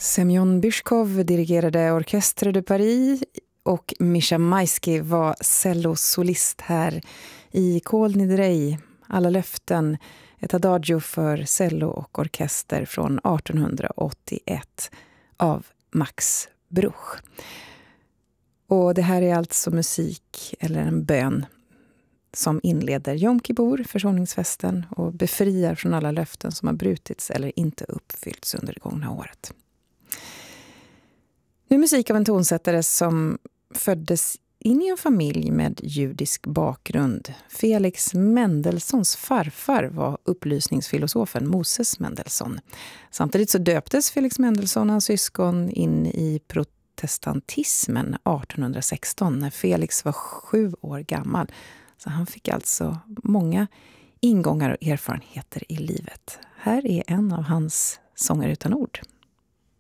Semyon Bychkov dirigerade Orchestre de Paris och Mischa Maisky var cellosolist här i Kol Nidrei, Alla löften, ett adagio för cello och orkester från 1881 av Max Bruch. Och det här är alltså musik eller en bön som inleder Jom Kippur, försoningsfesten, och befriar från alla löften som har brutits eller inte uppfyllts under det gångna året. Nu är musik av en tonsättare som föddes in i en familj med judisk bakgrund. Felix Mendelssohns farfar var upplysningsfilosofen Moses Mendelssohn. Samtidigt så döptes Felix Mendelssohn och hans syskon in i protestantismen 1816 när Felix var 7 år gammal. Så han fick alltså många ingångar och erfarenheter i livet. Här är en av hans sånger utan ord.